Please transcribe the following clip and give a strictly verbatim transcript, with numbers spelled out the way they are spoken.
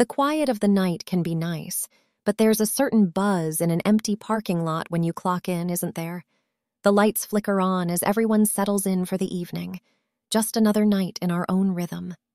The quiet of the night can be nice, but there's a certain buzz in an empty parking lot when you clock in, isn't there? The lights flicker on as everyone settles in for the evening. Just another night in our own rhythm.